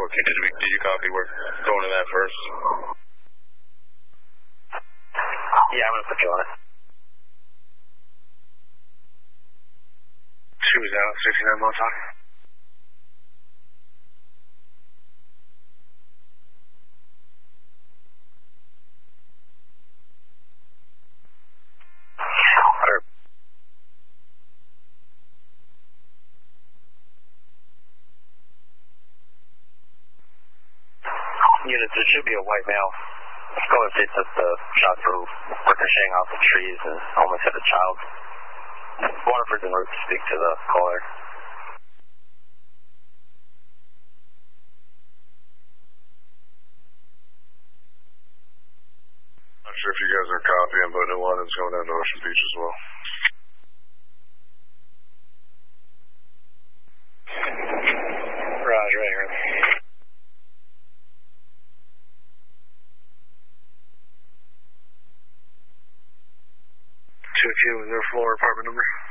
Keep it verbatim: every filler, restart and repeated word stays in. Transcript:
Okay, did, we, did you copy? We're going to that first. Yeah, I'm going to put you on it. She was out, sixty-nine mile talk. Units, there should be a white male. Let's go and face up the shot through ricocheting off the trees and almost hit a child. Waterford's en route to speak to the caller. Not sure if you guys are copying, but New London's going down to Ocean Beach as well. Roger, right here. two two, is their floor apartment number?